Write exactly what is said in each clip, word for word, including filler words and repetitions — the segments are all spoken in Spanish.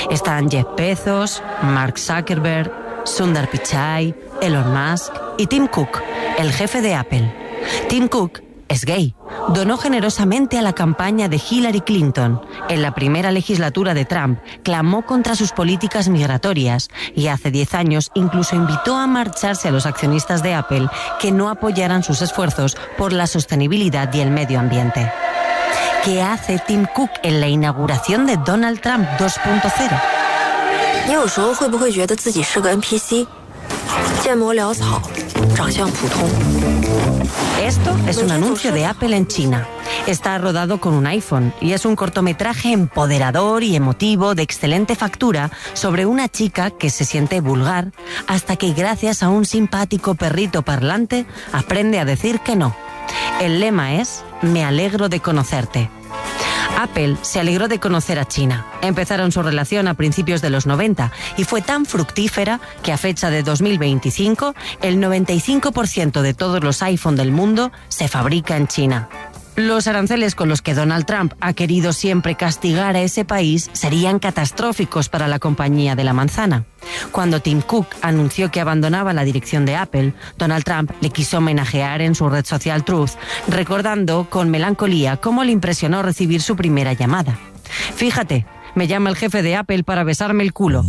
Están Jeff Bezos, Mark Zuckerberg, Sundar Pichai, Elon Musk y Tim Cook, el jefe de Apple. Tim Cook es gay. Donó generosamente a la campaña de Hillary Clinton. En la primera legislatura de Trump, clamó contra sus políticas migratorias y hace diez años incluso invitó a marcharse a los accionistas de Apple que no apoyaran sus esfuerzos por la sostenibilidad y el medio ambiente. ¿Qué hace Tim Cook en la inauguración de Donald Trump dos punto cero? 你有时候会不会觉得自己是个 N P C， 见模潦草，长相普通？ Esto es un anuncio de Apple en China. Está rodado con un iPhone y es un cortometraje empoderador y emotivo de excelente factura sobre una chica que se siente vulgar hasta que gracias a un simpático perrito parlante aprende a decir que no. El lema es: me alegro de conocerte. Apple se alegró de conocer a China. Empezaron su relación a principios de los noventa y fue tan fructífera que a fecha de dos mil veinticinco el noventa y cinco por ciento de todos los iPhone del mundo se fabrica en China. Los aranceles con los que Donald Trump ha querido siempre castigar a ese país serían catastróficos para la compañía de la manzana. Cuando Tim Cook anunció que abandonaba la dirección de Apple, Donald Trump le quiso homenajear en su red social Truth, recordando con melancolía cómo le impresionó recibir su primera llamada. Fíjate, me llama el jefe de Apple para besarme el culo.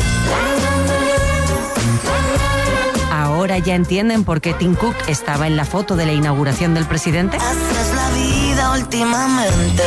¿Ahora ya entienden por qué Tim Cook estaba en la foto de la inauguración del presidente? Así es la vida últimamente.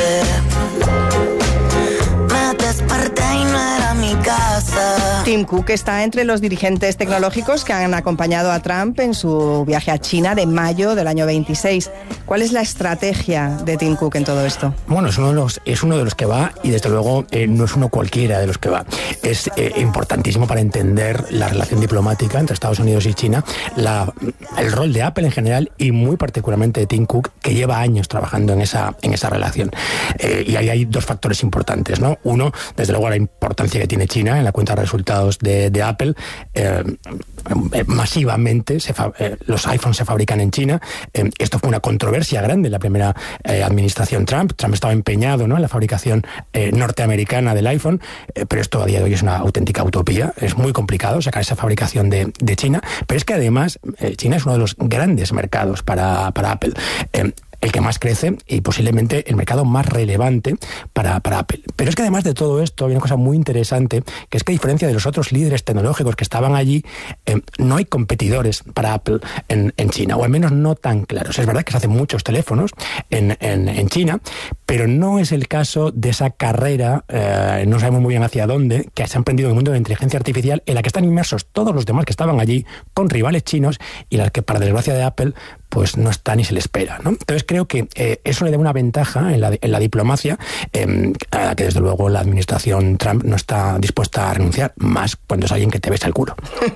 Me desperté y no era mi casa. Tim Cook está entre los dirigentes tecnológicos que han acompañado a Trump en su viaje a China de mayo del año veintiséis. ¿Cuál es la estrategia de Tim Cook en todo esto? Bueno, es uno de los, es uno de los que va y desde luego eh, no es uno cualquiera de los que va. Es eh, importantísimo para entender la relación diplomática entre Estados Unidos y China, la, el rol de Apple en general y muy particularmente de Tim Cook, que lleva años trabajando en esa, en esa relación. Eh, y ahí hay dos factores importantes, ¿no? Uno, desde luego, la importancia que tiene China en la cuenta de resultados de, de Apple. Eh, eh, masivamente se fa, eh, los iPhones se fabrican en China. Eh, esto fue una controversia grande en la primera eh, administración Trump. Trump estaba empeñado, ¿no?, en la fabricación eh, norteamericana del iPhone, eh, pero esto a día de hoy es una auténtica utopía. Es muy complicado sacar esa fabricación de, de China, pero es que además eh, China es uno de los grandes mercados para, para Apple. Eh, el que más crece y posiblemente el mercado más relevante para, para Apple. Pero es que además de todo esto hay una cosa muy interesante, que es que a diferencia de los otros líderes tecnológicos que estaban allí, eh, no hay competidores para Apple en, en China, o al menos no tan claros. Es verdad que se hacen muchos teléfonos en, en, en China, pero no es el caso de esa carrera, eh, no sabemos muy bien hacia dónde, que se ha emprendido en el mundo de la inteligencia artificial, en la que están inmersos todos los demás que estaban allí con rivales chinos y las que, para desgracia de Apple, pues no está ni se le espera, ¿no? Entonces creo que eh, eso le da una ventaja en la, en la diplomacia, eh, a la que desde luego la administración Trump no está dispuesta a renunciar, más cuando es alguien que te besa el culo.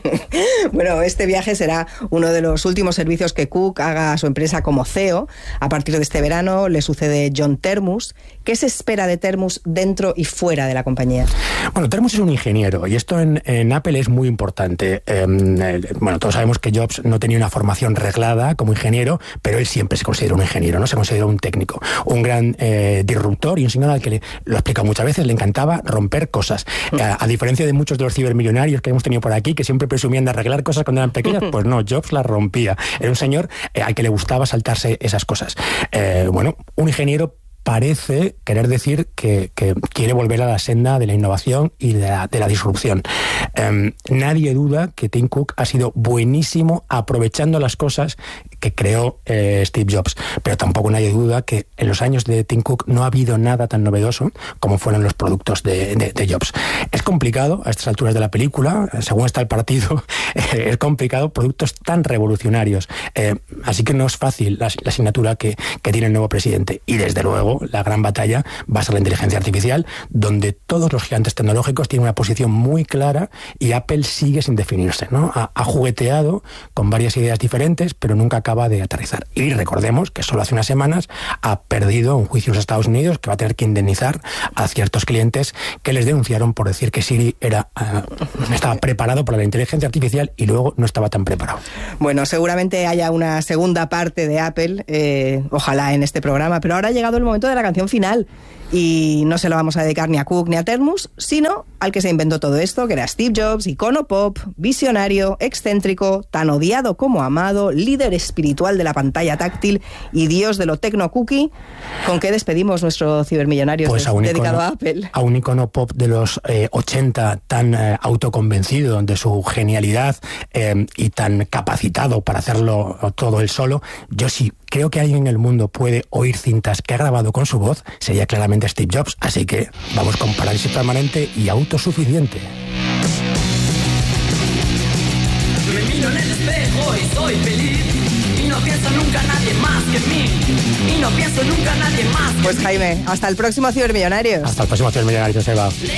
Bueno, este viaje será uno de los últimos servicios que Cook haga a su empresa como C E O. A partir de este verano le sucede John Termus. ¿Qué se espera de Termus dentro y fuera de la compañía? Bueno, Termus es un ingeniero y esto en, en Apple es muy importante. Eh, eh, bueno, todos sabemos que Jobs no tenía una formación reglada como ingeniero, pero él siempre se consideró un ingeniero, no se consideró un técnico, un gran eh, disruptor y un señor al que le, lo he explicado muchas veces, le encantaba romper cosas. A, a diferencia de muchos de los cibermillonarios que hemos tenido por aquí, que siempre presumían de arreglar cosas cuando eran pequeñas, pues no, Jobs las rompía. Era un señor eh, al que le gustaba saltarse esas cosas. Eh, bueno, un ingeniero parece querer decir que, que quiere volver a la senda de la innovación y de la, de la disrupción. Eh, nadie duda que Tim Cook ha sido buenísimo aprovechando las cosas que creó eh, Steve Jobs, pero tampoco nadie duda que en los años de Tim Cook no ha habido nada tan novedoso como fueron los productos de, de, de Jobs. Es complicado a estas alturas de la película, según está el partido, eh, es complicado productos tan revolucionarios, eh, así que no es fácil la, la asignatura que, que tiene el nuevo presidente, y desde luego la gran batalla va a ser la inteligencia artificial, donde todos los gigantes tecnológicos tienen una posición muy clara y Apple sigue sin definirse, ¿no? Ha, ha jugueteado con varias ideas diferentes, pero nunca acaba de aterrizar. Y recordemos que solo hace unas semanas ha perdido un juicio en los Estados Unidos que va a tener que indemnizar a ciertos clientes que les denunciaron por decir que Siri era, uh, estaba preparado para la inteligencia artificial y luego no estaba tan preparado. Bueno, seguramente haya una segunda parte de Apple, eh, ojalá en este programa, pero ahora ha llegado el momento momento de la canción final. Y no se lo vamos a dedicar ni a Cook ni a Termus, sino al que se inventó todo esto, que era Steve Jobs, icono pop, visionario, excéntrico, tan odiado como amado, líder espiritual de la pantalla táctil y dios de lo tecno cookie. ¿Con qué despedimos nuestro Cibermillonarios pues a dedicado icono, a Apple? A un icono pop de los eh, ochenta, tan eh, autoconvencido de su genialidad eh, y tan capacitado para hacerlo todo él solo. Yo sí creo que alguien en el mundo puede oír cintas que ha grabado con su voz, sería claramente Steve Jobs, así que vamos con Parálisis Permanente y Autosuficiente. Me miro en el espejo y soy feliz y no pienso nunca nadie más que mí y no pienso nunca nadie más que Pues Jaime, hasta el próximo Cibermillonarios. Hasta el próximo Cibermillonarios, Eva.